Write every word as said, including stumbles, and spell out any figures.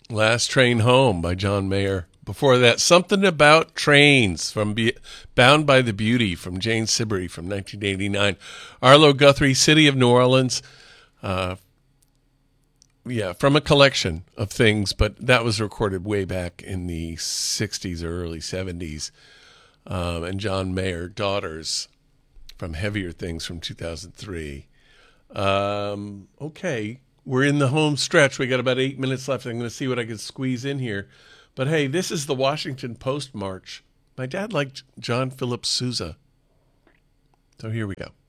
Last Train Home by John Mayer. Before that, Something About Trains from Be- Bound by the Beauty from Jane Siberry from nineteen eighty-nine. Arlo Guthrie, City of New Orleans. Uh, yeah, from a collection of things, but that was recorded way back in the sixties or early seventies. Um, and John Mayer, Daughters from Heavier Things from two thousand three. Um, okay, we're in the home stretch. We got about eight minutes left. I'm going to see what I can squeeze in here. But hey, this is the Washington Post March. My dad liked John Philip Sousa. So here we go.